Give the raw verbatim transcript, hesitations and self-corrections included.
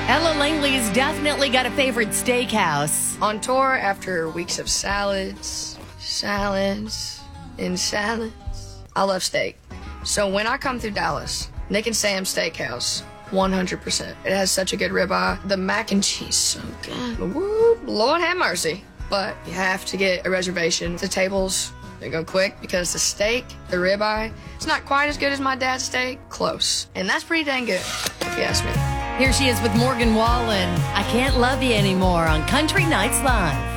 Ella Langley's definitely got a favorite steakhouse. On tour after weeks of salads, salads, and salads, I love steak. So when I come through Dallas, Nick and Sam's Steakhouse, one hundred percent. It has such a good ribeye. The mac and cheese, so good. Woo, Lord have mercy. But you have to get a reservation. The tables, they go quick because the steak, the ribeye, it's not quite as good as my dad's steak. Close. And that's pretty dang good, if you ask me. Here she is with Morgan Wallen. I Can't Love You Anymore on Country Nights Live.